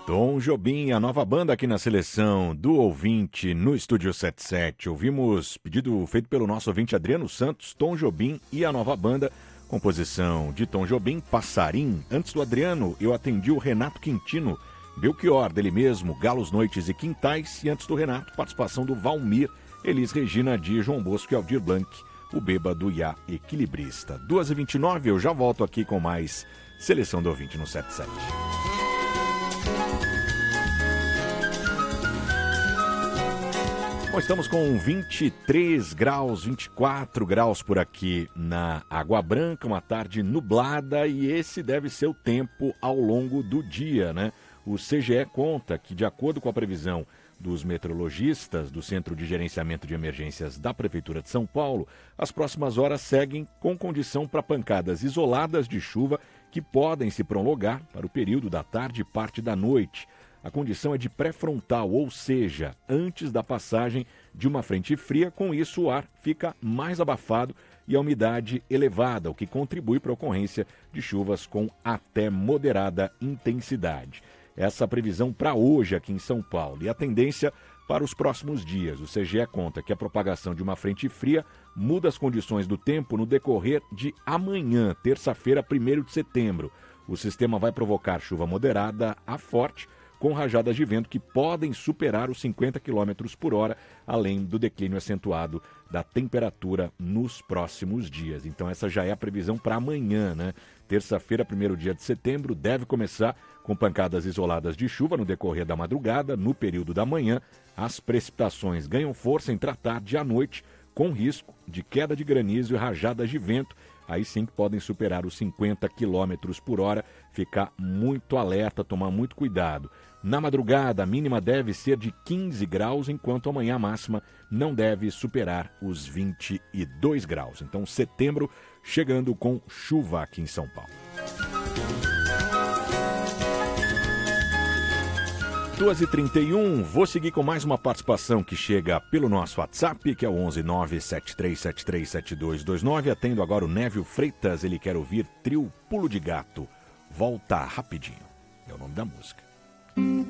Tom Jobim, a nova banda aqui na seleção do ouvinte no Estúdio 77. Ouvimos pedido feito pelo nosso ouvinte Adriano Santos, Tom Jobim e a nova banda, composição de Tom Jobim, Passarim. Antes do Adriano, eu atendi o Renato Quintino, Belchior, dele mesmo, Galos, Noites e Quintais. E antes do Renato, participação do Valmir, Elis Regina, de João Bosco e Aldir Blanc, o bêbado e a equilibrista. 2h29, eu já volto aqui com mais seleção do ouvinte no 77. Bom, estamos com 23 graus, 24 graus por aqui na Água Branca, uma tarde nublada, e esse deve ser o tempo ao longo do dia, né? O CGE conta que, de acordo com a previsão dos meteorologistas do Centro de Gerenciamento de Emergências da Prefeitura de São Paulo, as próximas horas seguem com condição para pancadas isoladas de chuva que podem se prolongar para o período da tarde e parte da noite. A condição é de pré-frontal, ou seja, antes da passagem de uma frente fria. Com isso, o ar fica mais abafado e a umidade elevada, o que contribui para a ocorrência de chuvas com até moderada intensidade. Essa previsão para hoje aqui em São Paulo. E a tendência para os próximos dias. O CGE conta que a propagação de uma frente fria muda as condições do tempo no decorrer de amanhã, terça-feira, 1º de setembro. O sistema vai provocar chuva moderada a forte, com rajadas de vento que podem superar os 50 km por hora, além do declínio acentuado da temperatura nos próximos dias. Então essa já é a previsão para amanhã, né? Terça-feira, 1º dia de setembro, deve começar com pancadas isoladas de chuva no decorrer da madrugada. No período da manhã, as precipitações ganham força entre a tarde e a noite, com risco de queda de granizo e rajadas de vento. Aí sim que podem superar os 50 km por hora. Ficar muito alerta, tomar muito cuidado. Na madrugada, a mínima deve ser de 15 graus, enquanto amanhã a máxima não deve superar os 22 graus. Então, setembro chegando com chuva aqui em São Paulo. 2h31, vou seguir com mais uma participação que chega pelo nosso WhatsApp, que é o 11 973737229. Atendo agora o Névio Freitas, ele quer ouvir Trio Pulo de Gato. Volta rapidinho, é o nome da música.